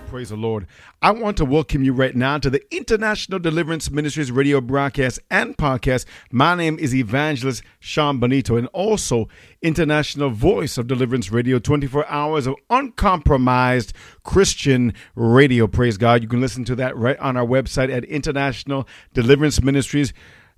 Praise the Lord. I want to welcome you right now to the International Deliverance Ministries radio broadcast and podcast. My name is Evangelist Sean Benito, and also International Voice of Deliverance Radio, 24 hours of uncompromised Christian radio. Praise God. You can listen to that right on our website at International Deliverance Ministries.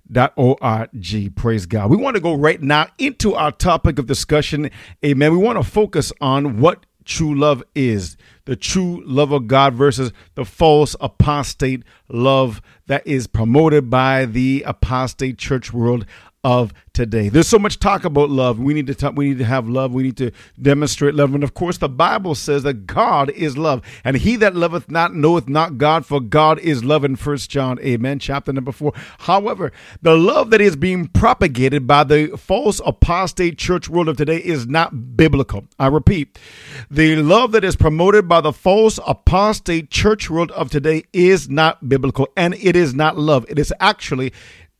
.org. Praise God. We want to go right now into our topic of discussion. Amen. We want to focus on what true love is, the true love of God versus the false apostate love that is promoted by the apostate church world of today. There's so much talk about love. We need to talk, we need to have love. We need to demonstrate love. And of course, the Bible says that God is love. And he that loveth not knoweth not God, for God is love in 1 John, amen, chapter number 4. However, the love that is being propagated by the false apostate church world of today is not biblical. I repeat, the love that is promoted by the false apostate church world of today is not biblical, and it is not love. It is actually,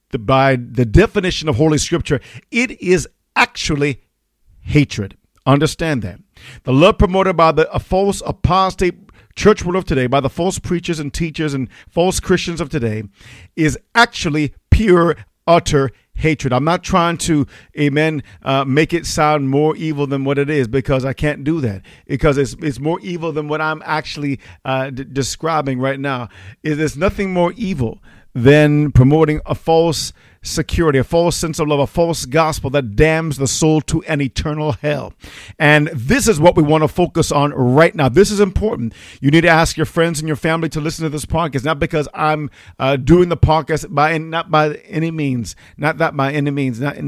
by the definition of Holy Scripture, it is actually hatred. Understand that. The love promoted by the false apostate church world of today, by the false preachers and teachers and false Christians of today, is actually pure, utter hatred. I'm not trying to, amen, make it sound more evil than what it is, because I can't do that, because it's more evil than what I'm actually describing right now. There's nothing more evil than promoting a false security, a false sense of love, a false gospel that damns the soul to an eternal hell. And this is what we want to focus on right now. This is important. You need to ask your friends and your family to listen to this podcast, not because I'm doing the podcast not by any means, not that by any means, that's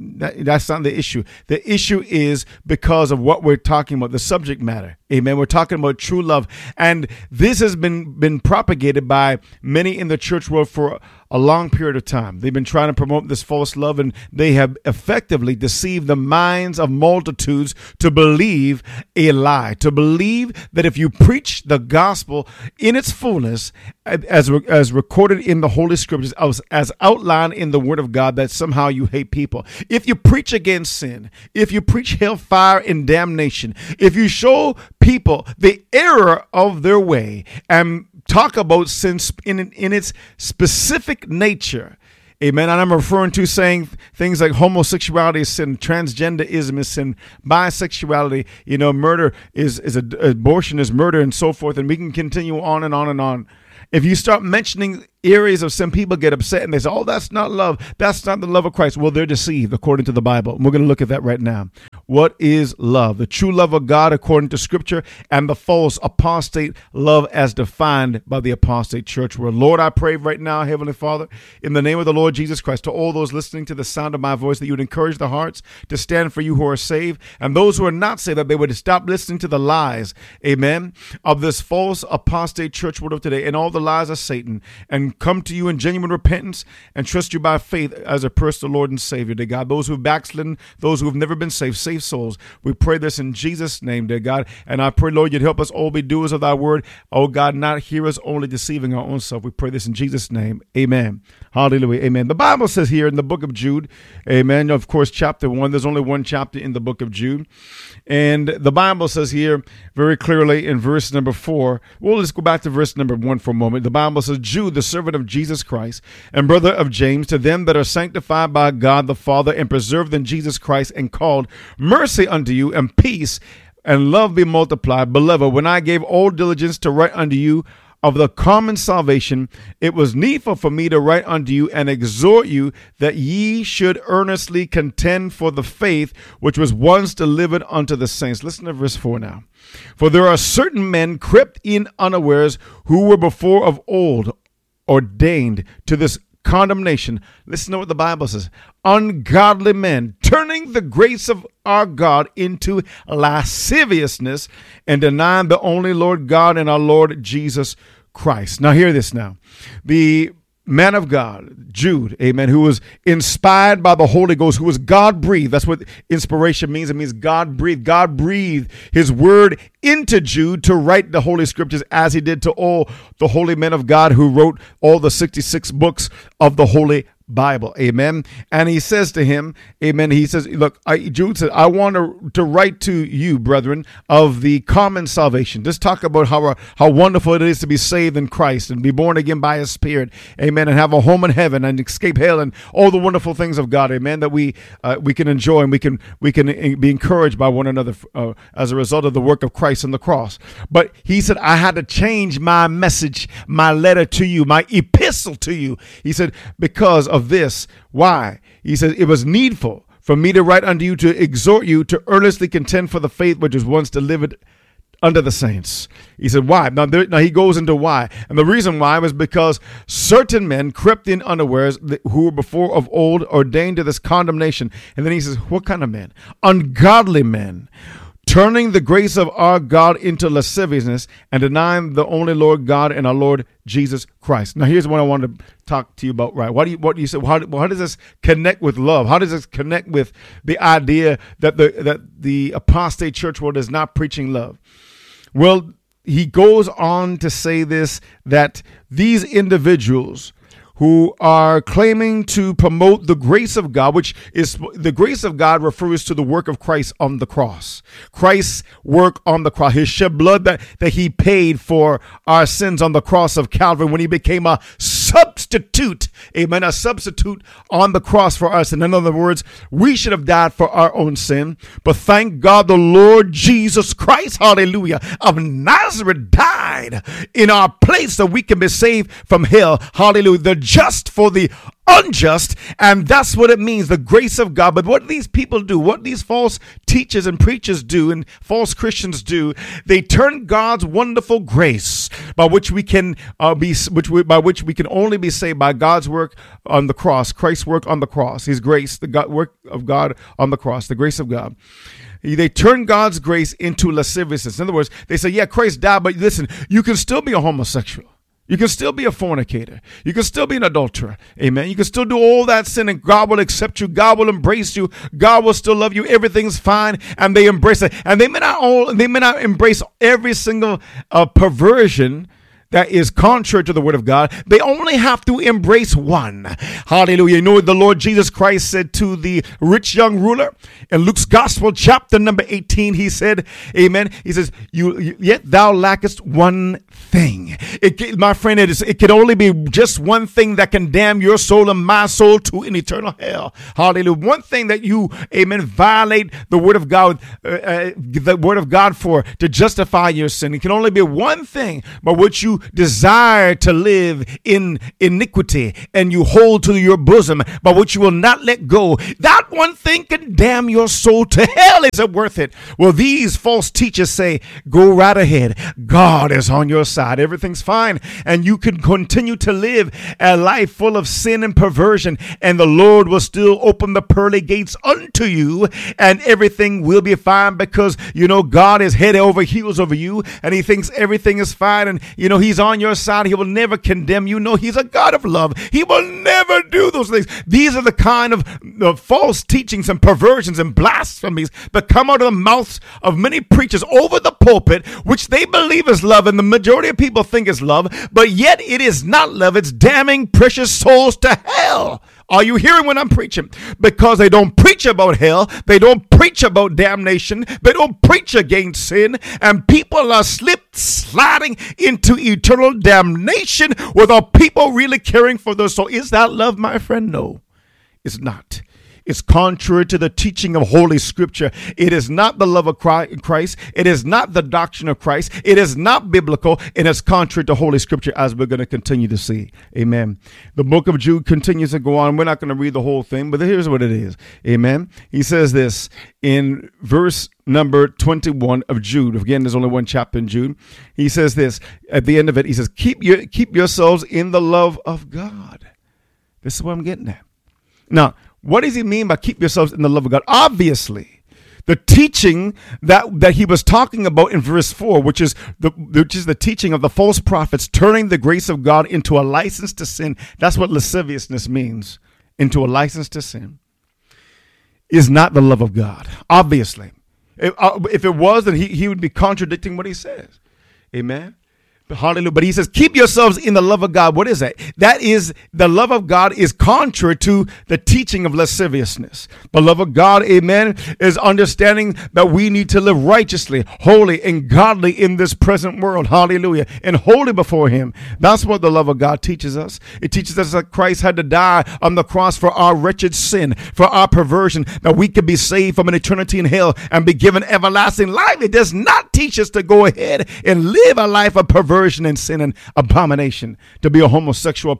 not the issue. The issue is because of what we're talking about, the subject matter. Amen. We're talking about true love. And this has been propagated by many in the church world for a long period of time. They've been trying to promote this false love, and they have effectively deceived the minds of multitudes to believe a lie, to believe that if you preach the gospel in its fullness, as recorded in the Holy Scriptures, as outlined in the Word of God, that somehow you hate people. If you preach against sin, if you preach hellfire and damnation, if you show people the error of their way and talk about sin in its specific nature, amen. And I'm referring to saying things like homosexuality is sin, transgenderism is sin, bisexuality, murder is abortion is murder, and so forth. And we can continue on and on and on. If you start mentioning areas of sin, people get upset and they say, oh, that's not love. That's not the love of Christ. Well, they're deceived according to the Bible. And we're going to look at that right now. What is love? The true love of God according to Scripture, and the false apostate love as defined by the apostate church world. Lord, I pray right now, Heavenly Father, in the name of the Lord Jesus Christ, to all those listening to the sound of my voice, that you would encourage the hearts to stand for you who are saved, and those who are not saved, that they would stop listening to the lies, amen, of this false apostate church world of today and all the lies of Satan, and come to you in genuine repentance and trust you by faith as a personal Lord and Savior, dear God. Those who have backslidden, those who have never been saved, save souls. We pray this in Jesus' name, dear God. And I pray, Lord, you'd help us all be doers of thy word. Oh God, not hearers only, deceiving our own self. We pray this in Jesus' name. Amen. Hallelujah. Amen. The Bible says here in the book of Jude, amen, of course, chapter 1, there's only one chapter in the book of Jude. And the Bible says here very clearly in verse number 4, well, let's go back to verse number 1 for a moment. The Bible says, Jude, the servant of Jesus Christ and brother of James, to them that are sanctified by God the Father and preserved in Jesus Christ and called, mercy unto you and peace and love be multiplied. Beloved, when I gave all diligence to write unto you of the common salvation, it was needful for me to write unto you and exhort you that ye should earnestly contend for the faith which was once delivered unto the saints. Listen to verse 4 now. For there are certain men crept in unawares, who were before of old ordained to this condemnation. Listen to what the Bible says. Ungodly men, turning the grace of our God into lasciviousness, and denying the only Lord God and our Lord Jesus Christ. Now hear this now. The man of God, Jude, amen, who was inspired by the Holy Ghost, who was God-breathed. That's what inspiration means. It means God-breathed. God breathed his word into Jude to write the Holy Scriptures, as he did to all the holy men of God who wrote all the 66 books of the Holy Bible. Amen. And he says to him, amen, he says, look, Jude said, I want to write to you, brethren, of the common salvation. Just talk about how wonderful it is to be saved in Christ and be born again by his Spirit. Amen. And have a home in heaven and escape hell and all the wonderful things of God. Amen. That we can enjoy and we can be encouraged by one another as a result of the work of Christ on the cross. But he said, I had to change my message, my letter to you, my epistle to you. He said, because of this. Why? He says, it was needful for me to write unto you to exhort you to earnestly contend for the faith which was once delivered unto the saints. He said, why? Now he goes into why. And the reason why was because certain men crept in unawares who were before of old ordained to this condemnation. And then he says, what kind of men? Ungodly men, turning the grace of our God into lasciviousness and denying the only Lord God and our Lord Jesus Christ. Now, here's what I want to talk to you about, right? What do you say? How does this connect with love? How does this connect with the idea that the apostate church world is not preaching love? Well, he goes on to say this, that these individuals who are claiming to promote the grace of God, which is the grace of God refers to the work of Christ on the cross. Christ's work on the cross, his shed blood that he paid for our sins on the cross of Calvary when he became a substitute, amen, a substitute on the cross for us. And in other words, we should have died for our own sin, but thank God the Lord Jesus Christ, hallelujah, of Nazareth died in our place so we can be saved from hell, hallelujah, the just for the unjust. And that's what it means, the grace of God. But what these people do, what these false teachers and preachers do and false Christians do, they turn God's wonderful grace by which we can by which we can only be saved by God's work on the cross, Christ's work on the cross, his grace, the work of God on the cross, the grace of God. They turn God's grace into lasciviousness. In other words, they say, yeah, Christ died, but listen, you can still be a homosexual. You can still be a fornicator. You can still be an adulterer. Amen. You can still do all that sin and God will accept you. God will embrace you. God will still love you. Everything's fine. And they embrace it. And they may not embrace every single perversion that is contrary to the word of God. They only have to embrace one. Hallelujah. You know what the Lord Jesus Christ said to the rich young ruler in Luke's gospel, chapter number 18, he said, amen. He says, yet thou lackest one thing. My friend, it can only be just one thing that can damn your soul and my soul to an eternal hell. Hallelujah. One thing that you, amen, violate the word of God, for to justify your sin. It can only be one thing by which you desire to live in iniquity and you hold to your bosom, by which you will not let go. That one thing can damn your soul to hell. Is it worth it? Well, these false teachers say, go right ahead. God is on your side. Everything's fine. And you can continue to live a life full of sin and perversion, and the Lord will still open the pearly gates unto you, and everything will be fine, because, God is head over heels over you, and he thinks everything is fine, and, he's on your side. He will never condemn you. No, he's a God of love. He will never do those things. These are the kind of false teachings and perversions and blasphemies that come out of the mouths of many preachers over the pulpit, which they believe is love, and the majority of people think is love, but yet it is not love. It's damning precious souls to hell. Are you hearing what I'm preaching? Because they don't preach about hell. They don't preach about damnation. They don't preach against sin. And people are sliding into eternal damnation without people really caring for their soul. Is that love, my friend? No, it's not. It's contrary to the teaching of Holy Scripture. It is not the love of Christ. It is not the doctrine of Christ. It is not biblical, and it's contrary to Holy Scripture, as we're going to continue to see. Amen. The book of Jude continues to go on. We're not going to read the whole thing, but here's what it is. Amen. He says this in verse number 21 of Jude. Again, there's only one chapter in Jude. He says this at the end of it. He says, keep yourselves in the love of God. This is what I'm getting at. Now, what does he mean by keep yourselves in the love of God? Obviously, the teaching that he was talking about in verse 4, which is the teaching of the false prophets, turning the grace of God into a license to sin. That's what lasciviousness means, into a license to sin, is not the love of God. Obviously, if it was, then he would be contradicting what he says. Amen. Hallelujah. But he says, keep yourselves in the love of God. What is that? That is, the love of God is contrary to the teaching of lasciviousness. The love of God, amen, is understanding that we need to live righteously, holy, and godly in this present world. Hallelujah. And holy before him. That's what the love of God teaches us. It teaches us that Christ had to die on the cross for our wretched sin, for our perversion, that we could be saved from an eternity in hell and be given everlasting life. It does not teach us to go ahead and live a life of perversion and sin and abomination, to be a homosexual,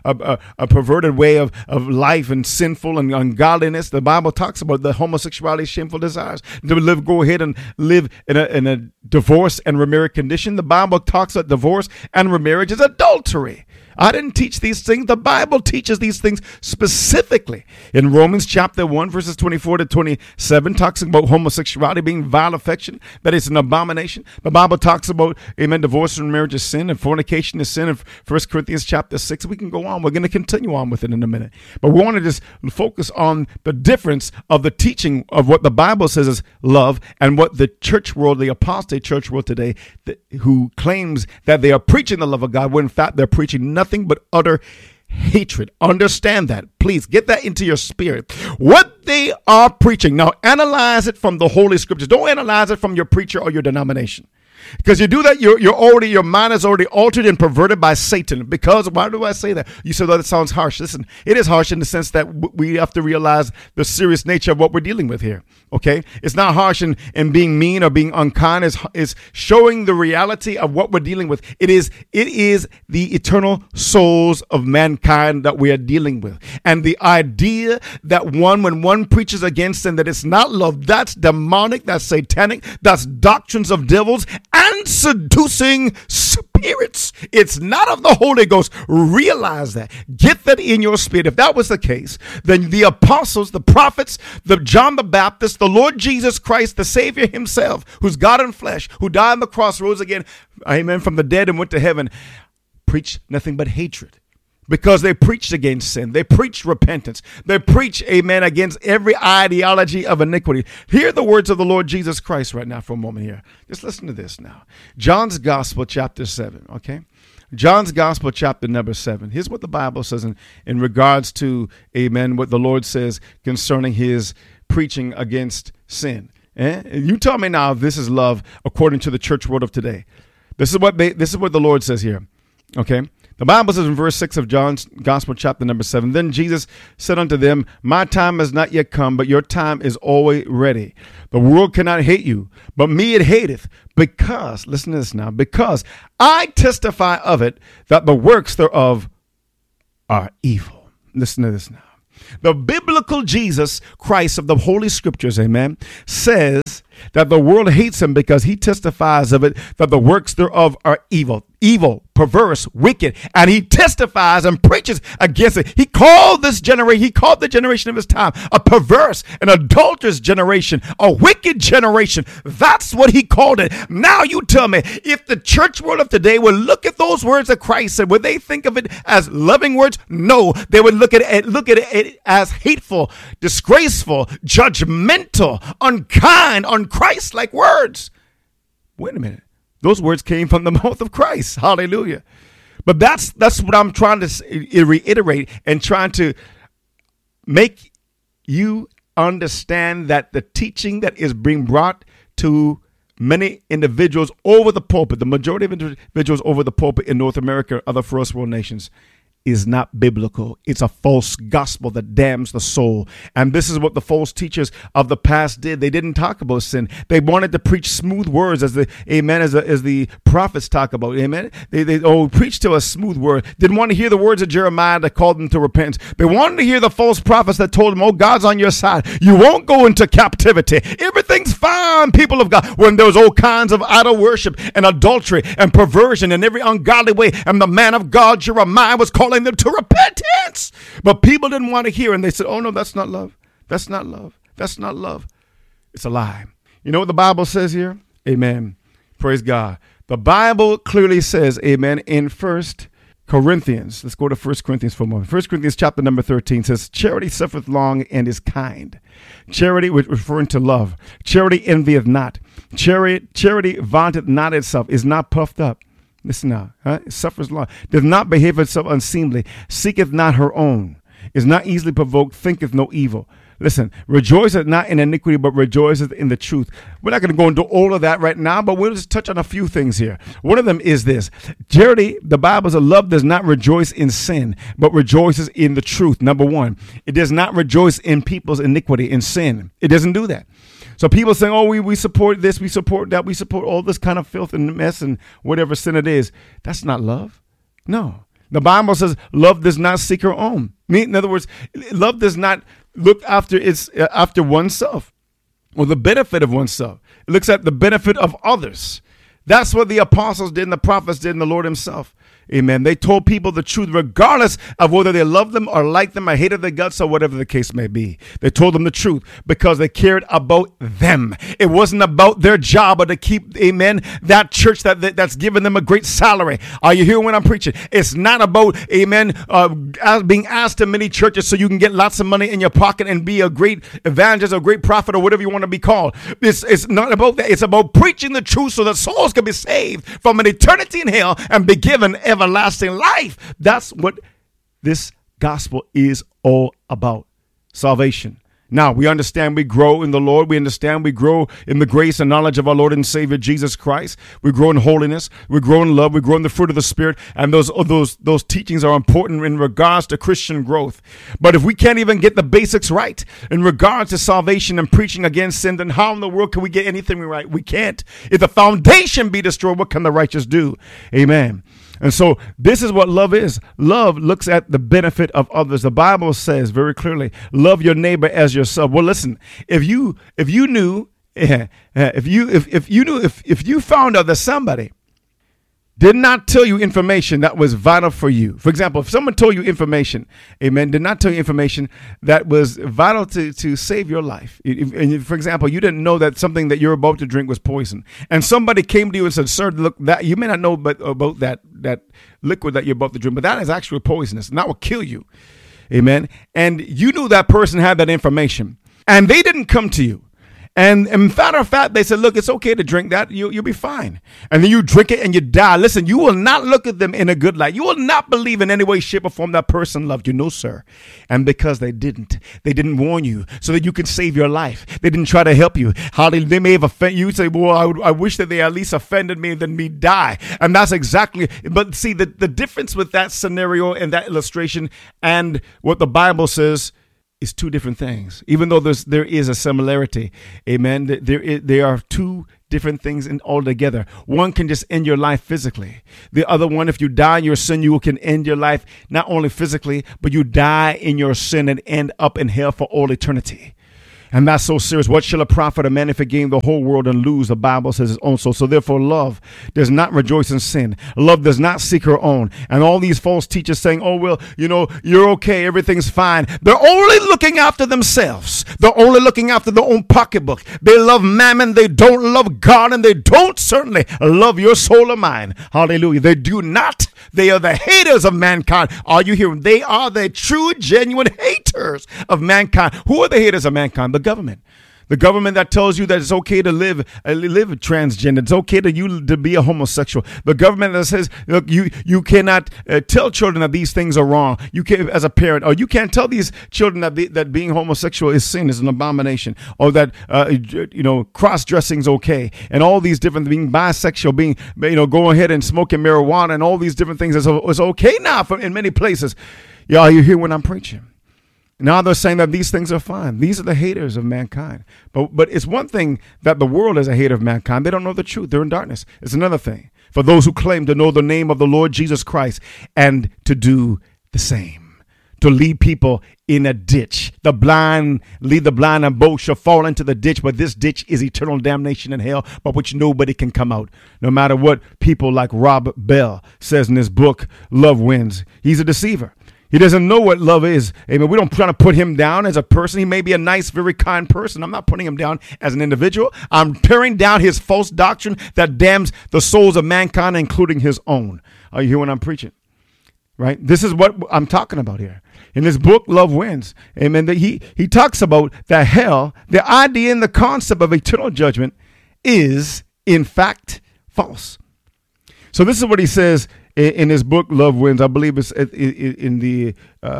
a perverted way of life and sinful and ungodliness. The Bible talks about the homosexuality, shameful desires, to go ahead and live in a divorce and remarriage condition. The Bible talks about divorce and remarriage is adultery. I didn't teach these things. The Bible teaches these things specifically. In Romans chapter 1, verses 24 to 27, talks about homosexuality being vile affection, that it's an abomination. The Bible talks about, amen, divorce and marriage is sin and fornication is sin. In 1 Corinthians chapter 6, we can go on. We're going to continue on with it in a minute. But we want to just focus on the difference of the teaching of what the Bible says is love and what the church world, the apostate church world today, who claims that they are preaching the love of God, when in fact they're preaching nothing but utter hatred. Understand that. Please get that into your spirit. What they are preaching. Now analyze it from the Holy Scriptures. Don't analyze it from your preacher or your denomination. Because you do that, your mind is already altered and perverted by Satan. Because, why do I say that? You say that it sounds harsh. Listen, it is harsh in the sense that we have to realize the serious nature of what we're dealing with here. Okay? It's not harsh in being mean or being unkind. It's showing the reality of what we're dealing with. It is the eternal souls of mankind that we are dealing with. And the idea that when one preaches against sin, that it's not love, that's demonic, that's satanic, that's doctrines of devils and seducing spirits. It's not of the Holy Ghost. Realize that. Get that in your spirit. If that was the case, then the apostles, the prophets, the John the Baptist, the Lord Jesus Christ, the Savior himself, who's God in flesh, who died on the cross, rose again, amen, from the dead and went to heaven, preached nothing but hatred. Because they preached against sin. They preached repentance. They preach, amen, against every ideology of iniquity. Hear the words of the Lord Jesus Christ right now for a moment here. Just listen to this now. John's Gospel, chapter 7, okay? John's Gospel, chapter number 7. Here's what the Bible says in regards to, amen, what the Lord says concerning his preaching against sin. You tell me now if this is love according to the church world of today. This is what the Lord says here, okay? The Bible says in verse 6 of John's Gospel, chapter number 7, then Jesus said unto them, my time has not yet come, but your time is always ready. The world cannot hate you, but me it hateth, because, listen to this now, because I testify of it that the works thereof are evil. Listen to this now. The biblical Jesus Christ of the Holy Scriptures, amen, says that the world hates him because he testifies of it that the works thereof are evil, perverse, wicked, and he testifies and preaches against it. He called the generation of his time a perverse, an adulterous generation, a wicked generation. That's what he called it. Now you tell me, if the church world of today would look at those words that Christ said, would they think of it as loving words? No, they would look at it as hateful, disgraceful, judgmental, unkind, un-Christ-like words. Wait a minute. Those words came from the mouth of Christ. Hallelujah. But that's what I'm trying to reiterate and trying to make you understand, that the teaching that is being brought to many individuals over the pulpit, the majority of individuals over the pulpit in North America, other first world nations, is not biblical. It's a false gospel that damns the soul. And this is what the false teachers of the past did. They didn't talk about sin. They wanted to preach smooth words, as the prophets talk about. Amen. They preached to a smooth word. Didn't want to hear the words of Jeremiah that called them to repent. They wanted to hear the false prophets that told them, oh, God's on your side. You won't go into captivity. Everything's fine, people of God. When there was all kinds of idol worship and adultery and perversion and every ungodly way. And the man of God, Jeremiah, was calling them to repentance. But people didn't want to hear, and they said, oh no, that's not love. That's not love. That's not love. It's a lie. You know what the Bible says here? Amen. Praise God. The Bible clearly says, amen, in 1 Corinthians. Let's go to 1 Corinthians for a moment. 1 Corinthians chapter number 13 says, charity suffereth long and is kind. Charity, referring to love. Charity envieth not. Charity vaunteth not itself, is not puffed up. Listen now. It suffers long. Does not behave itself unseemly. Seeketh not her own. Is not easily provoked. Thinketh no evil. Listen, rejoiceth not in iniquity, but rejoiceth in the truth. We're not going to go into all of that right now, but we'll just touch on a few things here. One of them is this. Charity, the Bible says, love does not rejoice in sin, but rejoices in the truth. Number one, it does not rejoice in people's iniquity, in sin. It doesn't do that. So people saying, oh, we support this, we support that, we support all this kind of filth and mess and whatever sin it is. That's not love. No. The Bible says love does not seek her own. In other words, love does not look after oneself or the benefit of oneself. It looks at the benefit of others. That's what the apostles did and the prophets did and the Lord himself. Amen. They told people the truth regardless of whether they loved them or liked them or hated their guts or whatever the case may be. They told them the truth because they cared about them. It wasn't about their job or to keep, amen, that church that's giving them a great salary. Are you hearing when I'm preaching? It's not about, amen, being asked in many churches so you can get lots of money in your pocket and be a great evangelist or great prophet or whatever you want to be called. It's not about that. It's about preaching the truth so that souls can be saved from an eternity in hell and be given everlasting life. That's what this gospel is all about. Salvation. Now, we understand we grow in the Lord. We understand we grow in the grace and knowledge of our Lord and Savior, Jesus Christ. We grow in holiness. We grow in love. We grow in the fruit of the Spirit. And those teachings are important in regards to Christian growth. But if we can't even get the basics right in regards to salvation and preaching against sin, then how in the world can we get anything right? We can't. If the foundation be destroyed, what can the righteous do? Amen. And so this is what love is. Love looks at the benefit of others. The Bible says very clearly, love your neighbor as yourself. Well, listen, if you found out that somebody did not tell you information that was vital for you. For example, if someone told you information, amen, did not tell you information that was vital to save your life. For example, you didn't know that something that you're about to drink was poison. And somebody came to you and said, sir, look, that you may not know about that liquid that you're about to drink, but that is actually poisonous and that will kill you. Amen. And you knew that person had that information and they didn't come to you. And matter of fact, they said, look, it's okay to drink that. You'll be fine. And then you drink it and you die. Listen, you will not look at them in a good light. You will not believe in any way, shape, or form that person loved you. No, sir. And because they didn't warn you so that you could save your life. They didn't try to help you. They may have offended you. You say, well, I wish that they at least offended me and then me die. And that's exactly. But see, the difference with that scenario and that illustration and what the Bible says is two different things. Even though there is a similarity, amen, there are two different things altogether. One can just end your life physically. The other one, if you die in your sin, you can end your life not only physically, but you die in your sin and end up in hell for all eternity. And that's so serious. What shall it profit a man if he gain the whole world and lose? The Bible says his own soul. So therefore, love does not rejoice in sin. Love does not seek her own. And all these false teachers saying, oh, well, you're okay. Everything's fine. They're only looking after themselves. They're only looking after their own pocketbook. They love mammon. They don't love God. And they don't certainly love your soul or mine. Hallelujah. They do not. They are the haters of mankind. Are you hearing? They are the true, genuine haters of mankind. Who are the haters of mankind? The government. The government that tells you that it's okay to live transgender. It's okay to be a homosexual. The government that says, look, you cannot tell children that these things are wrong. You can, as a parent, or you can't tell these children that being homosexual is sin, is an abomination, or that cross-dressing is okay, and all these different, being bisexual, being go ahead and smoking marijuana, and all these different things is okay now in many places. Yeah, you hear when I'm preaching. Now they're saying that these things are fine. These are the haters of mankind. But it's one thing that the world is a hater of mankind. They don't know the truth. They're in darkness. It's another thing for those who claim to know the name of the Lord Jesus Christ and to do the same, to lead people in a ditch. Lead the blind, and both shall fall into the ditch. But this ditch is eternal damnation in hell, by which nobody can come out. No matter what people like Rob Bell says in his book, Love Wins. He's a deceiver. He doesn't know what love is. Amen. We don't try to put him down as a person. He may be a nice, very kind person. I'm not putting him down as an individual. I'm tearing down his false doctrine that damns the souls of mankind, including his own. Are you hearing what I'm preaching? Right? This is what I'm talking about here. In his book, Love Wins, amen, that he talks about that hell, the idea and the concept of eternal judgment is, in fact, false. So this is what he says in his book, Love Wins. I believe it's in the,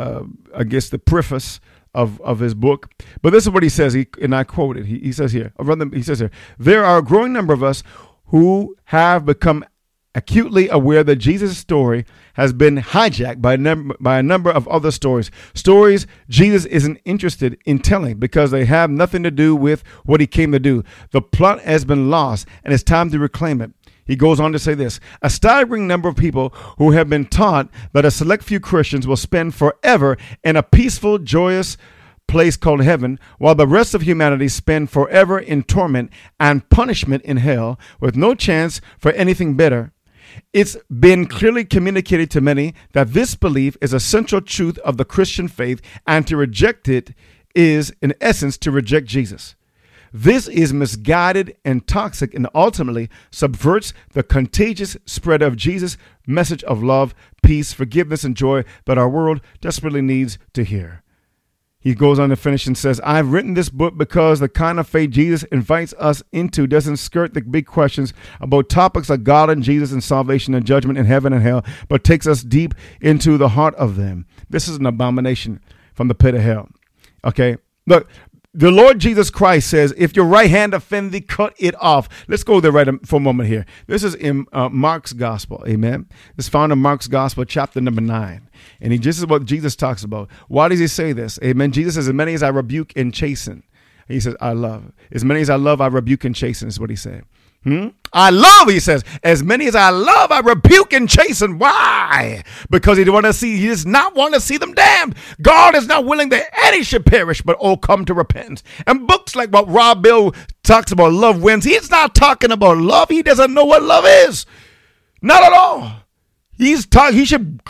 the preface of his book. But this is what he says, and I quote it. He says here, there are a growing number of us who have become acutely aware that Jesus' story has been hijacked by a number of other stories Jesus isn't interested in telling because they have nothing to do with what he came to do. The plot has been lost, and it's time to reclaim it. He goes on to say this: a staggering number of people who have been taught that a select few Christians will spend forever in a peaceful, joyous place called heaven, while the rest of humanity spend forever in torment and punishment in hell with no chance for anything better. It's been clearly communicated to many that this belief is a central truth of the Christian faith, and to reject it is, in essence, to reject Jesus. This is misguided and toxic, and ultimately subverts the contagious spread of Jesus' message of love, peace, forgiveness, and joy that our world desperately needs to hear. He goes on to finish and says, I've written this book because the kind of faith Jesus invites us into doesn't skirt the big questions about topics like God and Jesus and salvation and judgment and heaven and hell, but takes us deep into the heart of them. This is an abomination from the pit of hell. Okay, look. The Lord Jesus Christ says, if your right hand offend thee, cut it off. Let's go there for a moment here. This is in Mark's gospel. Amen. It's found in Mark's gospel, chapter number 9. And this is what Jesus talks about. Why does he say this? Amen. Jesus says, as many as I rebuke and chasten. He says, I love. As many as I love, I rebuke and chasten is what he said. I love, he says, as many as I love, I rebuke and chasten. Why? Because he does not want to see them damned. God is not willing that any should perish, but all come to repentance. And books like what Rob Bell talks about, Love Wins, he's not talking about love. He doesn't know what love is. Not at all. He should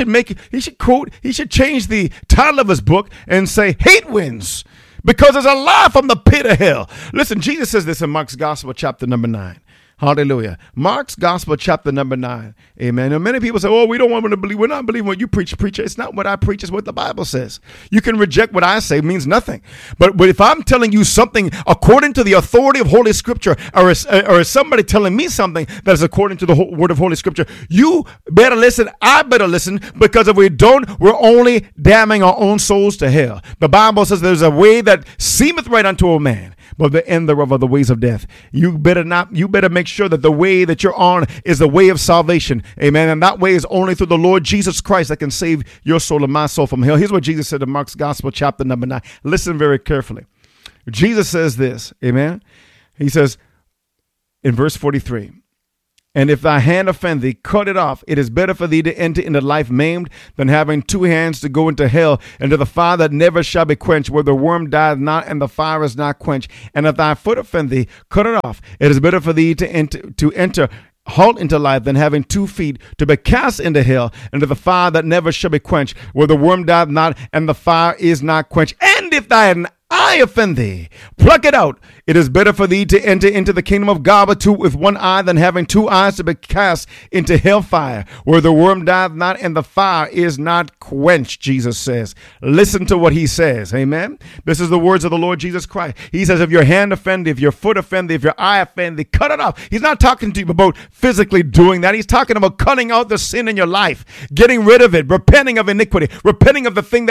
change the title of his book and say Hate Wins. Because there's a lie from the pit of hell. Listen, Jesus says this in Mark's gospel, chapter number 9. Hallelujah. Mark's gospel, chapter number 9. Amen. And many people say, oh, we don't want to believe. We're not believing what you preach, preacher. It's not what I preach. It's what the Bible says. You can reject what I say. It means nothing. But if I'm telling you something according to the authority of Holy Scripture, or is somebody telling me something that is according to the word of Holy Scripture, you better listen. I better listen, because if we don't, we're only damning our own souls to hell. The Bible says there's a way that seemeth right unto a man, but the end thereof are the ways of death. You better make sure that the way that you're on is the way of salvation. Amen. And that way is only through the Lord Jesus Christ that can save your soul and my soul from hell. Here's what Jesus said in Mark's gospel, chapter number 9. Listen very carefully. Jesus says this. Amen. He says in verse 43, and if thy hand offend thee, cut it off. It is better for thee to enter into life maimed than having 2 hands to go into hell, and to the fire that never shall be quenched, where the worm dieth not and the fire is not quenched. And if thy foot offend thee, cut it off. It is better for thee to enter halt into life than having 2 feet to be cast into hell, and to the fire that never shall be quenched, where the worm dieth not and the fire is not quenched. And if thine eye offend thee, pluck it out. It is better for thee to enter into the kingdom of God with 1 eye than having 2 eyes to be cast into hellfire, where the worm dieth not and the fire is not quenched, Jesus says. Listen to what he says. Amen. This is the words of the Lord Jesus Christ. He says, if your hand offend thee, if your foot offend thee, if your eye offend thee, cut it off. He's not talking to you about physically doing that. He's talking about cutting out the sin in your life, getting rid of it, repenting of iniquity, repenting of the things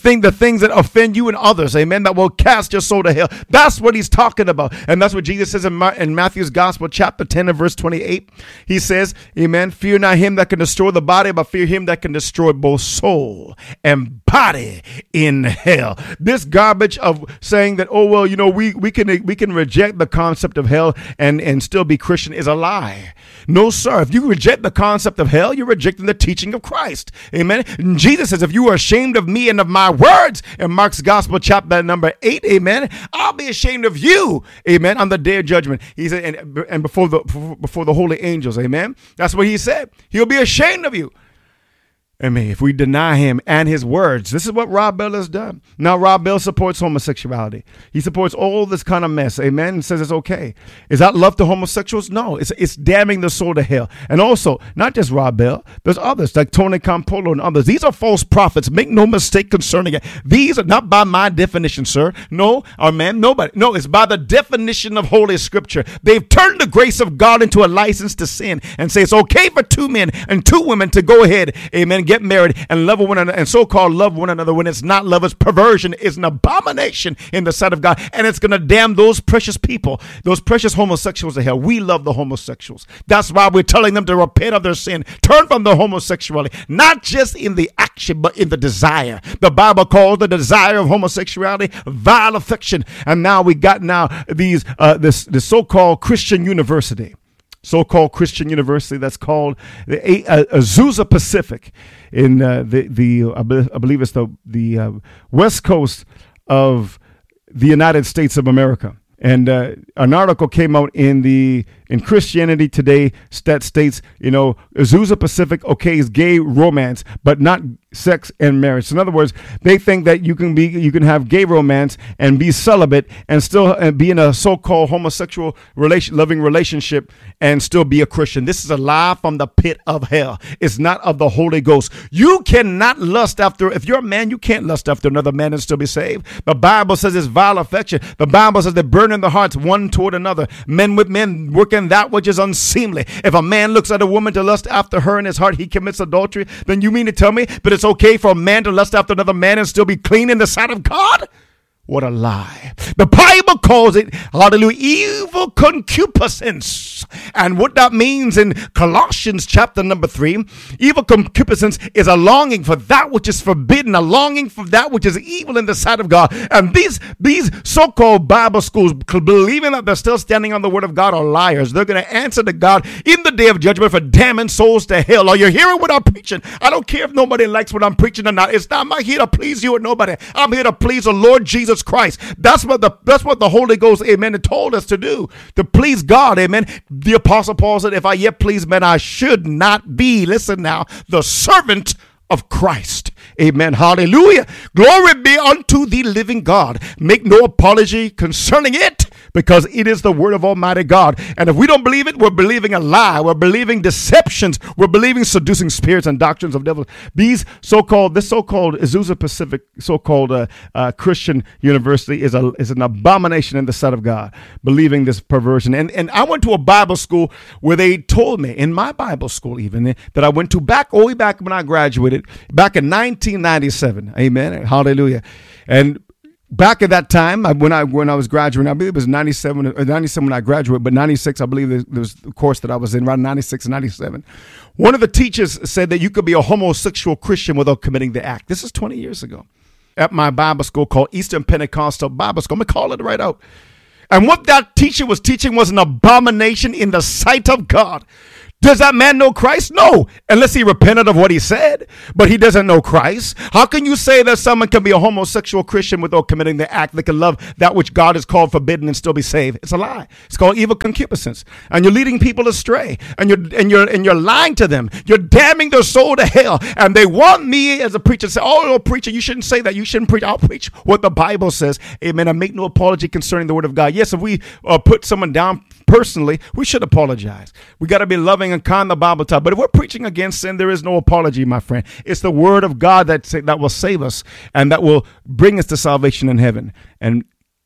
that offend you and others. Amen. That will cast your soul to hell. That's what he's talking about. And that's what Jesus says in Matthew's gospel, chapter 10 and verse 28. He says, amen, fear not him that can destroy the body, but fear him that can destroy both soul and body in hell. This garbage of saying that, oh, well, we can reject the concept of hell and still be Christian is a lie. No, sir. If you reject the concept of hell, you're rejecting the teaching of Christ. Amen. And Jesus says, if you are ashamed of me and of my words, in Mark's gospel, chapter number 8, amen, I'll be ashamed of you, amen, on the day of judgment. He said, and before the holy angels, amen. That's what he said. He'll be ashamed of you. Amen. If we deny him and his words, this is what Rob Bell has done. Now, Rob Bell supports homosexuality. He supports all this kind of mess. Amen. And says it's okay. Is that love to homosexuals? No, it's damning the soul to hell. And also, not just Rob Bell, there's others like Tony Campolo and others. These are false prophets. Make no mistake concerning it. These are not by my definition, sir. No, or man, nobody. No, it's by the definition of Holy Scripture. They've turned the grace of God into a license to sin and say it's okay for two men and two women to go ahead, amen, get married and love one another and so-called love one another when it's not love. It's perversion. It's an abomination in the sight of God, and it's going to damn those precious people, those precious homosexuals to hell. We love the homosexuals. That's why we're telling them to repent of their sin, turn from the homosexuality, not just in the action, but in the desire. The Bible calls the desire of homosexuality vile affection, and now we got these this so-called Christian university. So-called Christian university that's called the Azusa Pacific in I believe it's the west coast of the United States of America. And an article came out in Christianity Today that states, Azusa Pacific okays gay romance, but not sex and marriage. So in other words, they think that you can have gay romance and be celibate and still be in a so-called homosexual loving relationship and still be a Christian. This is a lie from the pit of hell. It's not of the Holy Ghost. You cannot lust after, if you're a man, you can't lust after another man and still be saved. The Bible says it's vile affection. The Bible says they burn in the hearts one toward another, men with men working that which is unseemly. If a man looks at a woman to lust after her in his heart, he commits adultery. Then you mean to tell me that it's okay for a man to lust after another man and still be clean in the sight of God? What a lie. The Bible calls it, hallelujah, evil concupiscence. And what that means in Colossians chapter number 3, evil concupiscence is a longing for that which is forbidden, a longing for that which is evil in the sight of God. And these so-called Bible schools, believing that they're still standing on the word of God, are liars. They're going to answer to God in the day of judgment for damning souls to hell. Are you hearing what I'm preaching? I don't care if nobody likes what I'm preaching or not. I'm not here to please you or nobody. I'm here to please the Lord Jesus Christ. That's what the Holy Ghost, amen, told us to do, to please God, amen. The Apostle Paul said, if I yet please men, I should not be, listen now, the servant of Christ. Amen. Hallelujah. Glory be unto the living God. Make no apology concerning it, because it is the word of Almighty God. And if we don't believe it, we're believing a lie. We're believing deceptions. We're believing seducing spirits and doctrines of devils. This so-called Azusa Pacific so-called Christian university is an abomination in the sight of God, believing this perversion. And I went to a Bible school where they told me, in my Bible school even, that I went to all the way back when I graduated, back in 1997. Amen. Hallelujah. And back at that time, when I was graduating, I believe it was 97 when I graduated, but 96, I believe there was the course that I was in, around 96 and 97. One of the teachers said that you could be a homosexual Christian without committing the act. This is 20 years ago at my Bible school called Eastern Pentecostal Bible School. I'm going to call it right out. And what that teacher was teaching was an abomination in the sight of God. Does that man know Christ? No, unless he repented of what he said, but he doesn't know Christ. How can you say that someone can be a homosexual Christian without committing the act that can love that which God has called forbidden and still be saved? It's a lie. It's called evil concupiscence, and you're leading people astray, and you're lying to them. You're damning their soul to hell, and they want me as a preacher to say, "Oh, preacher, you shouldn't say that. You shouldn't preach." I'll preach what the Bible says. Amen. I make no apology concerning the word of God. Yes, if we put someone down personally, we should apologize. We got to be loving and kind, the Bible talk. But if we're preaching against sin, there is no apology, my friend. It's the word of God that will save us and that will bring us to salvation in heaven and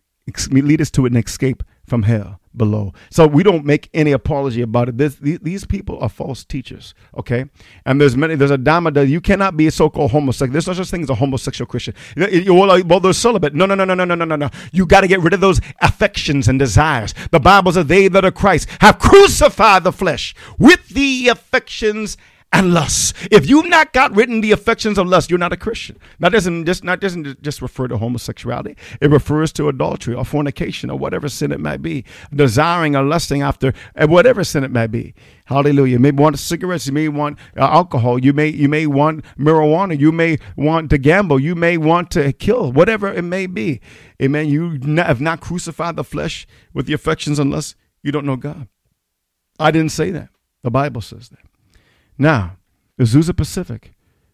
lead us to an escape from hell below. So we don't make any apology about it. These people are false teachers, okay? And there's a dama that you cannot be a so-called homosexual. There's no such thing as a homosexual Christian. Well, they're celibate. No. You got to get rid of those affections and desires. The Bible says they that are Christ have crucified the flesh with the affections and lust. If you've not got rid of the affections of lust, you're not a Christian. That doesn't just refer to homosexuality. It refers to adultery or fornication or whatever sin it might be, desiring or lusting after whatever sin it might be. Hallelujah. You may want cigarettes. You may want alcohol. You may want marijuana. You may want to gamble. You may want to kill. Whatever it may be. Amen. You have not crucified the flesh with the affections and lust. You don't know God. I didn't say that. The Bible says that. Now, Azusa Pacific,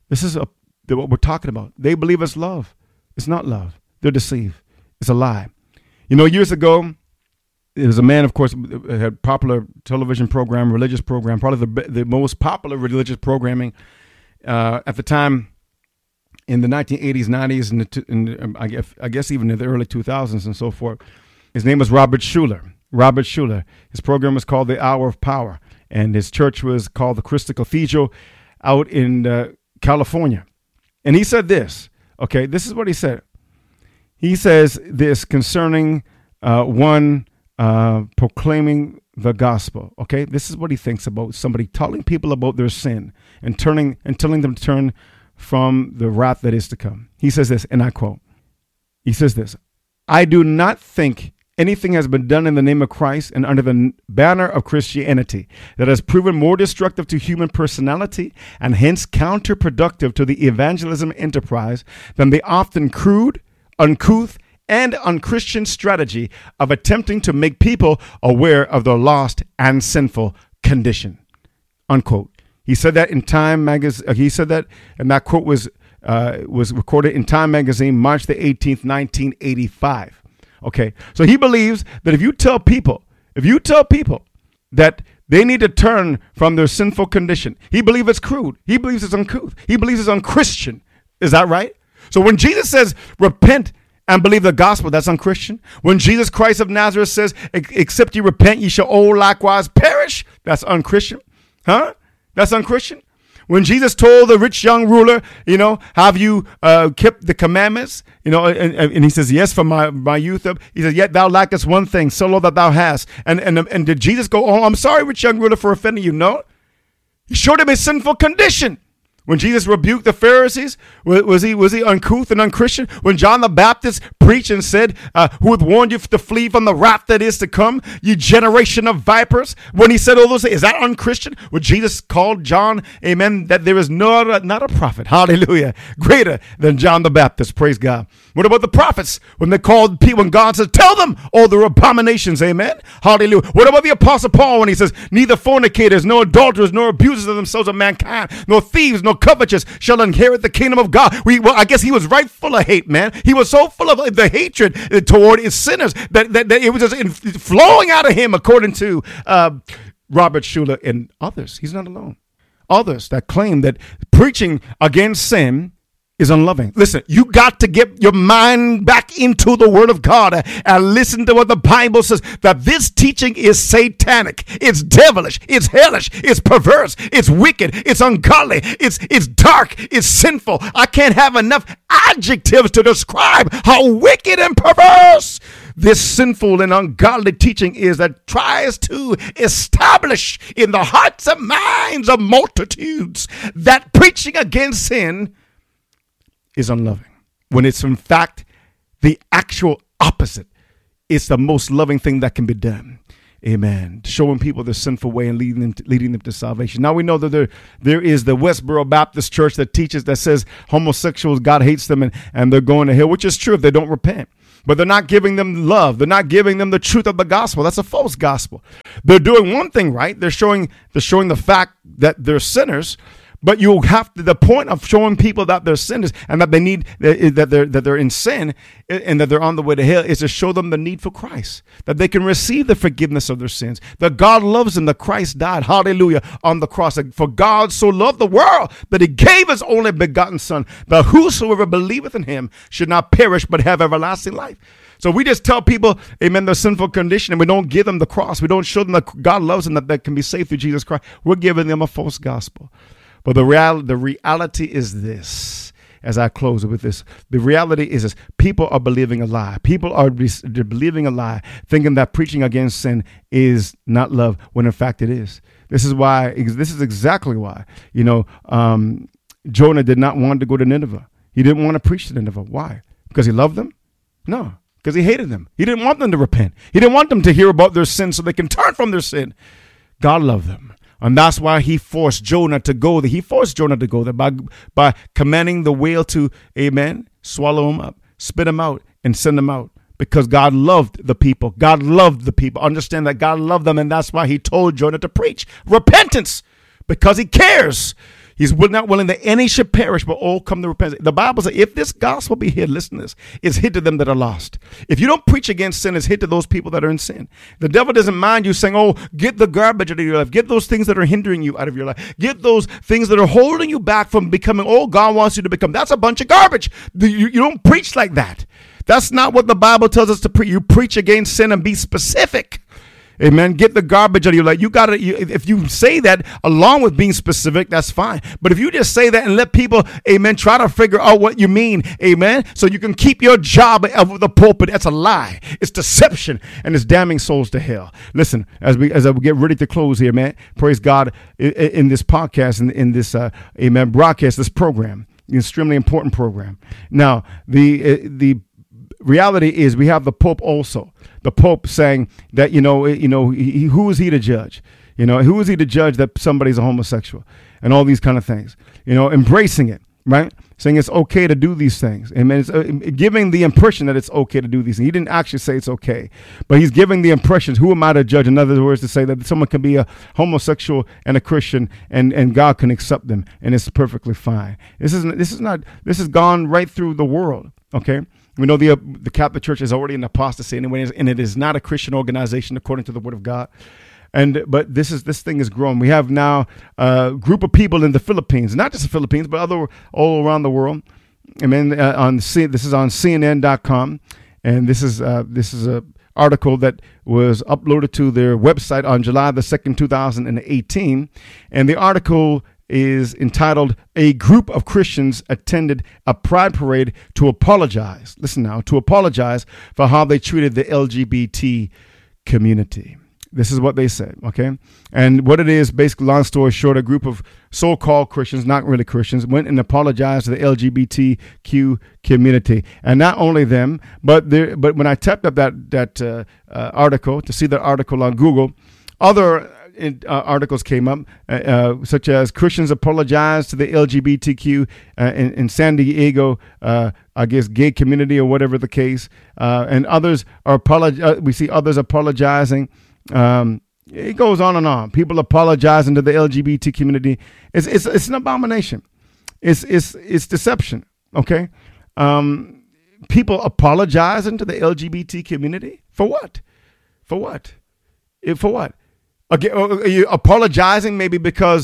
This is what we're talking about. They believe it's love. It's not love. They're deceived. It's a lie. Years ago, there was a man, of course, had popular television program, religious program, probably the most popular religious programming at the time in the 1980s, 90s, and I guess even in the early 2000s and so forth. His name was Robert Schuller. Robert Schuller. His program was called The Hour of Power, and his church was called the Crystal Cathedral out in California. And he said this, okay, this is what he said. He says this concerning one proclaiming the gospel. Okay, this is what he thinks about somebody telling people about their sin and telling them to turn from the wrath that is to come. He says this, and I quote. He says this: "I do not think anything has been done in the name of Christ and under the banner of Christianity that has proven more destructive to human personality and hence counterproductive to the evangelism enterprise than the often crude, uncouth, and unchristian strategy of attempting to make people aware of their lost and sinful condition." Unquote. He said that in Time magazine. He said that, and that quote was recorded in Time magazine, March the 18th, 1985. Okay, so he believes that if you tell people that they need to turn from their sinful condition, he believes it's crude. He believes it's uncouth. He believes it's unchristian. Is that right? So when Jesus says repent and believe the gospel, that's unchristian. When Jesus Christ of Nazareth says, except you repent, ye shall all likewise perish, that's unchristian. Huh? That's unchristian. When Jesus told the rich young ruler, have you kept the commandments? And he says, yes, from my youth up. He says, yet thou lackest one thing, so lo that thou hast. And did Jesus go, oh, I'm sorry, rich young ruler, for offending you? No. He showed him his sinful condition. When Jesus rebuked the Pharisees, was he uncouth and unchristian? When John the Baptist preached and said, who hath warned you to flee from the wrath that is to come, you generation of vipers? When he said all those things, is that unchristian? When Jesus called John, amen, that there is not a prophet, hallelujah, greater than John the Baptist, praise God. What about the prophets? When they called people, when God says, tell them all their abominations, amen, hallelujah. What about the Apostle Paul when he says, neither fornicators, nor adulterers, nor abusers of themselves of mankind, nor thieves, nor covetous shall inherit the kingdom of God. I guess he was right full of hate, man. He was so full of the hatred toward his sinners that it was just flowing out of him, according to Robert Schuller and others. He's not alone. Others that claim that preaching against sin is unloving. Listen, you got to get your mind back into the Word of God and listen to what the Bible says, that this teaching is satanic, it's devilish, it's hellish, it's perverse, it's wicked, it's ungodly, it's dark, it's sinful. I can't have enough adjectives to describe how wicked and perverse this sinful and ungodly teaching is that tries to establish in the hearts and minds of multitudes that preaching against sin is unloving, when it's in fact the actual opposite. It's the most loving thing that can be done. Amen. Showing people the sinful way and leading them to salvation. Now we know that there is the Westboro Baptist Church that teaches, that says homosexuals, God hates them and they're going to hell, which is true if they don't repent. But they're not giving them love. They're not giving them the truth of the gospel. That's a false gospel. They're doing one thing right. They're showing the fact that they're sinners. But you have to, the point of showing people that they're sinners and that they need, that they're in sin and that they're on the way to hell, is to show them the need for Christ, that they can receive the forgiveness of their sins, that God loves them, that Christ died, hallelujah, on the cross. For God so loved the world that he gave his only begotten son, that whosoever believeth in him should not perish but have everlasting life. So we just tell people, amen, their sinful condition, and we don't give them the cross. We don't show them that God loves them, that they can be saved through Jesus Christ. We're giving them a false gospel. But the reality is this, as I close with this, the reality is this: people are believing a lie. People are believing a lie, thinking that preaching against sin is not love, when in fact it is. This is exactly why, Jonah did not want to go to Nineveh. He didn't want to preach to Nineveh. Why? Because he loved them? No, because he hated them. He didn't want them to repent. He didn't want them to hear about their sin so they can turn from their sin. God loved them. And that's why he forced Jonah to go there. He forced Jonah to go there by commanding the whale to, amen, swallow him up, spit him out, and send him out. Because God loved the people. God loved the people. Understand that God loved them, and that's why he told Jonah to preach repentance, because he cares. He's not willing that any should perish, but all come to repentance. The Bible says, if this gospel be hid, listen to this, it's hid to them that are lost. If you don't preach against sin, it's hid to those people that are in sin. The devil doesn't mind you saying, oh, get the garbage out of your life. Get those things that are hindering you out of your life. Get those things that are holding you back from becoming all God wants you to become. That's a bunch of garbage. You don't preach like that. That's not what the Bible tells us to preach. You preach against sin and be specific. Amen. Get the garbage out of your life. If you say that along with being specific, that's fine. But if you just say that and let people, amen, try to figure out what you mean, amen, so you can keep your job of the pulpit, that's a lie. It's deception, and it's damning souls to hell. Listen, as we get ready to close here, man, praise God, in this podcast, in this, amen, broadcast, this program, extremely important program. Now, the reality is we have the Pope also. The Pope saying that, who is he to judge? Who is he to judge that somebody's a homosexual and all these kind of things? Embracing it, right? Saying it's okay to do these things. Amen. It's giving the impression that it's okay to do these things. He didn't actually say it's okay, but he's giving the impressions. Who am I to judge? In other words, to say that someone can be a homosexual and a Christian and God can accept them and it's perfectly fine. This has gone right through the world. Okay. We know the Catholic Church is already in apostasy anyway, and it is not a Christian organization according to the Word of God. But this thing is growing. We have now a group of people in the Philippines, not just the Philippines, but all around the world. I mean, this is on CNN.com, and this is a article that was uploaded to their website on July the 2nd, 2018, and the article is entitled, "A Group of Christians Attended a Pride Parade to Apologize." Listen now, to apologize for how they treated the LGBT community. This is what they said, okay? And what it is, basically, long story short, a group of so-called Christians, not really Christians, went and apologized to the LGBTQ community. And not only them, but when I typed up that article, to see the article on Google, other articles came up, such as Christians apologize to the LGBTQ in San Diego, I guess, gay community or whatever the case, and others are we see others apologizing. It goes on and on. People apologizing to the LGBT community. It's an abomination. It's deception. Okay, people apologizing to the LGBT community for what? For what? For what? Okay, are you apologizing maybe because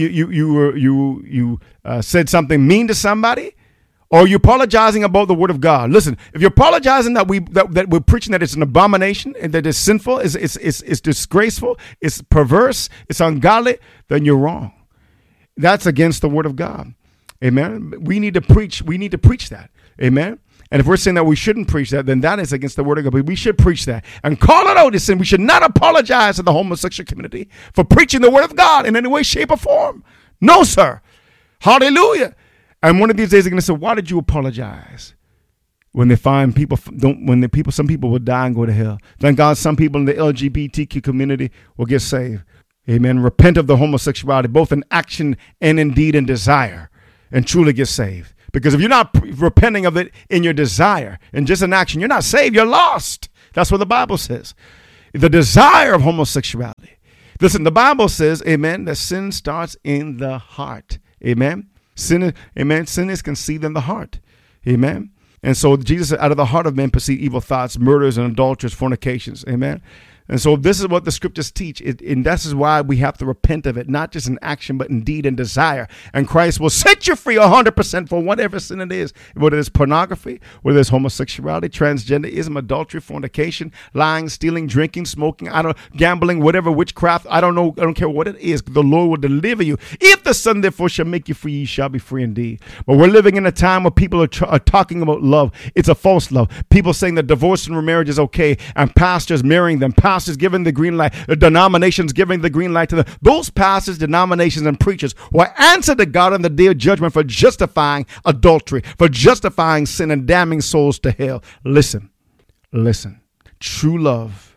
you said something mean to somebody, or are you apologizing about the Word of God? Listen, if you're apologizing that we're preaching that it's an abomination and that it's sinful, it's disgraceful, it's perverse, it's ungodly, then you're wrong. That's against the Word of God. Amen. We need to preach. We need to preach that. Amen. And if we're saying that we shouldn't preach that, then that is against the Word of God. But we should preach that and call it out as sin. We should not apologize to the homosexual community for preaching the Word of God in any way, shape, or form. No, sir. Hallelujah. And one of these days they're going to say, why did you apologize? When they find some people will die and go to hell. Thank God some people in the LGBTQ community will get saved. Amen. Repent of the homosexuality, both in action and in deed and desire, and truly get saved. Because if you're not repenting of it in your desire and just in action, you're not saved. You're lost. That's what the Bible says. The desire of homosexuality. Listen, the Bible says, amen, that sin starts in the heart. Amen. Sin is conceived in the heart. Amen. And so Jesus said, out of the heart of men proceed evil thoughts, murders, and adulteries, fornications. Amen. And so this is what the scriptures teach. And this is why we have to repent of it, not just in action, but in deed and desire. And Christ will set you free 100% for whatever sin it is, whether it's pornography, whether it's homosexuality, transgenderism, adultery, fornication, lying, stealing, drinking, smoking, gambling, whatever, witchcraft. I don't care what it is. The Lord will deliver you. If the Son therefore shall make you free, you shall be free indeed. But we're living in a time where people are talking about love. It's a false love. People saying that divorce and remarriage is okay, and pastors marrying them. Pastors giving the green light, the denominations giving the green light to them. Those pastors, denominations, and preachers will answer to God on the day of judgment for justifying adultery, for justifying sin and damning souls to hell. Listen. True love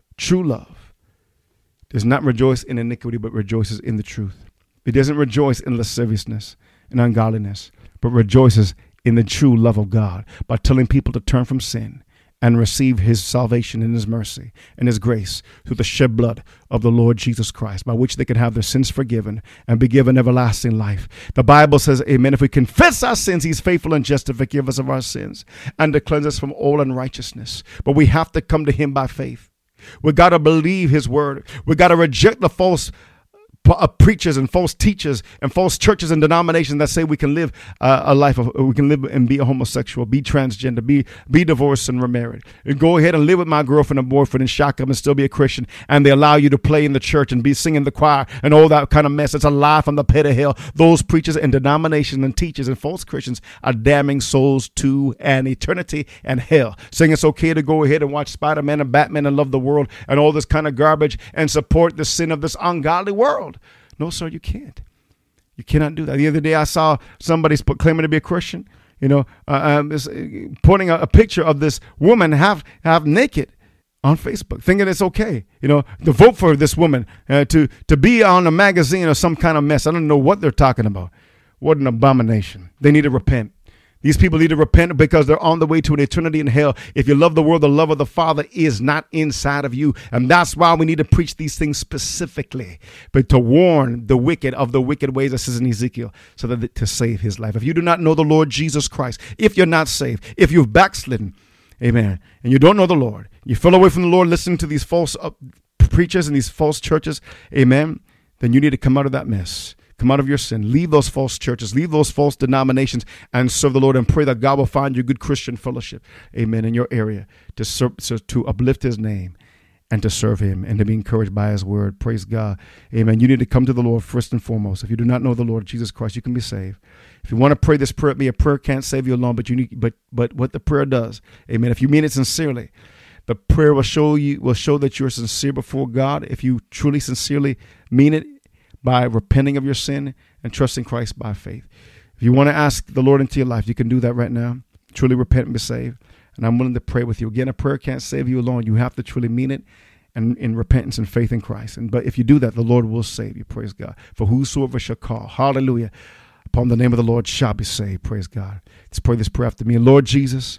does not rejoice in iniquity, but rejoices in the truth. It doesn't rejoice in lasciviousness and ungodliness, but rejoices in the true love of God by telling people to turn from sin and receive his salvation and his mercy and his grace through the shed blood of the Lord Jesus Christ, by which they can have their sins forgiven and be given everlasting life. The Bible says, amen, if we confess our sins, he's faithful and just to forgive us of our sins and to cleanse us from all unrighteousness. But we have to come to him by faith. We got to believe his word. We got to reject the false preachers and false teachers and false churches and denominations that say we can live a life of, we can live and be a homosexual, be transgender, be divorced and remarried, and go ahead and live with my girlfriend and boyfriend and shock them and still be a Christian, and they allow you to play in the church and be singing the choir and all that kind of mess. It's a lie from the pit of hell. Those preachers and denominations and teachers and false Christians are damning souls to an eternity and hell, saying it's okay to go ahead and watch Spider-Man and Batman and love the world and all this kind of garbage and support the sin of this ungodly world. No, sir, you can't. You cannot do that. The other day I saw somebody claiming to be a Christian, putting a picture of this woman half naked on Facebook, thinking it's okay, to vote for this woman, to be on a magazine or some kind of mess. I don't know what they're talking about. What an abomination. They need to repent. These people need to repent because they're on the way to an eternity in hell. If you love the world, the love of the Father is not inside of you. And that's why we need to preach these things specifically, but to warn the wicked of the wicked ways, that says in Ezekiel, so that to save his life. If you do not know the Lord Jesus Christ, if you're not saved, if you've backslidden, amen, and you don't know the Lord, you fell away from the Lord listening to these false preachers and these false churches, amen, then you need to come out of that mess. Come out of your sin. Leave those false churches. Leave those false denominations and serve the Lord, and pray that God will find you good Christian fellowship, amen, in your area to serve, to uplift his name and to serve him and to be encouraged by his word. Praise God. Amen. You need to come to the Lord first and foremost. If you do not know the Lord Jesus Christ, you can be saved. If you want to pray this prayer, a prayer can't save you alone, but what the prayer does, amen, if you mean it sincerely, the prayer will show that you're sincere before God. If you truly, sincerely mean it, by repenting of your sin and trusting Christ by faith. If you want to ask the Lord into your life, you can do that right now. Truly repent and be saved. And I'm willing to pray with you. Again, a prayer can't save you alone. You have to truly mean it and in repentance and faith in Christ. But if you do that, the Lord will save you. Praise God. For whosoever shall call, hallelujah, upon the name of the Lord shall be saved. Praise God. Let's pray this prayer after me. Lord Jesus,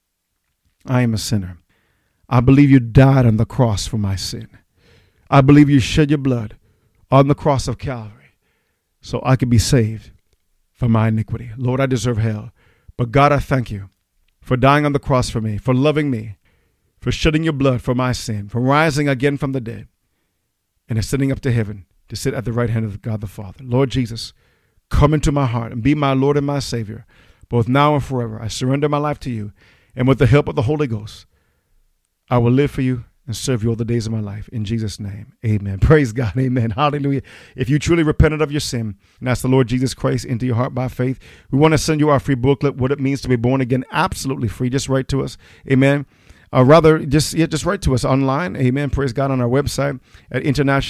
I am a sinner. I believe you died on the cross for my sin. I believe you shed your blood on the cross of Calvary so I could be saved from my iniquity. Lord, I deserve hell. But God, I thank you for dying on the cross for me, for loving me, for shedding your blood for my sin, for rising again from the dead, and ascending up to heaven to sit at the right hand of God the Father. Lord Jesus, come into my heart and be my Lord and my Savior, both now and forever. I surrender my life to you, and with the help of the Holy Ghost, I will live for you and serve you all the days of my life. In Jesus' name, amen. Praise God, amen. Hallelujah. If you truly repented of your sin and asked the Lord Jesus Christ into your heart by faith, we want to send you our free booklet, What It Means to Be Born Again, absolutely free. Just write to us, amen. Just write to us online, amen. Praise God, on our website at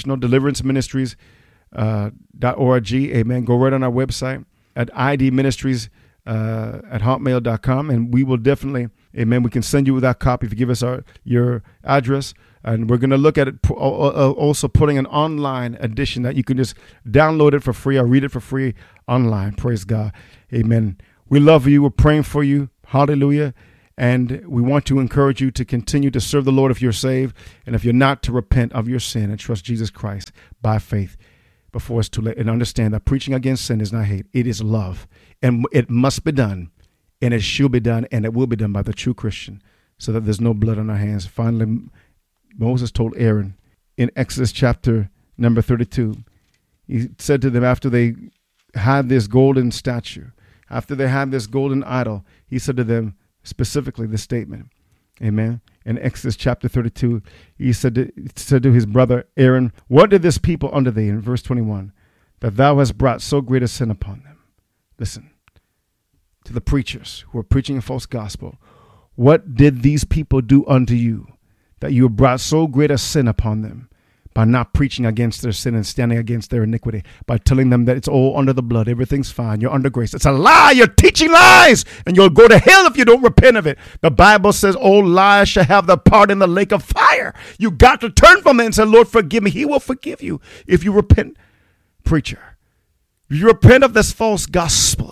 internationaldeliveranceministries.org, amen. Go right on our website at idministries at hotmail.com, and we will definitely, amen, we can send you that copy if you give us your address, and we're going to look at it also putting an online edition that you can just download it for free or read it for free online. Praise God, amen. We love you. We're praying for you. Hallelujah. And we want to encourage you to continue to serve the Lord if you're saved, and if you're not, to repent of your sin and trust Jesus Christ by faith before it's too late, and understand that preaching against sin is not hate, it is love. And it must be done, and it shall be done, and it will be done by the true Christian, so that there's no blood on our hands. Finally, Moses told Aaron in Exodus chapter number 32, he said to them after they had this golden statue, after they had this golden idol, he said to them specifically this statement, amen. In Exodus chapter 32, he said to his brother Aaron, what did this people unto thee, in verse 21, that thou hast brought so great a sin upon them? Listen, to the preachers who are preaching a false gospel, what did these people do unto you, that you have brought so great a sin upon them, by not preaching against their sin and standing against their iniquity, by telling them that it's all under the blood, everything's fine, you're under grace? It's a lie. You're teaching lies, and you'll go to hell if you don't repent of it. The Bible says all lies shall have their part in the lake of fire. You got to turn from it and say, Lord, forgive me. He will forgive you if you repent. Preacher, if you repent of this false gospel,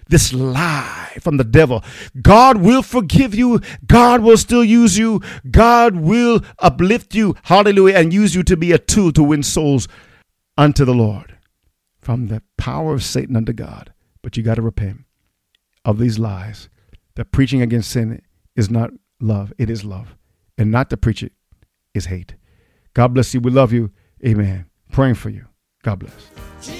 this lie from the devil. God will forgive you. God will still use you. God will uplift you. Hallelujah. And use you to be a tool to win souls unto the Lord from the power of Satan unto God. But you got to repent of these lies. That preaching against sin is not love. It is love. And not to preach it is hate. God bless you. We love you. Amen. Praying for you. God bless.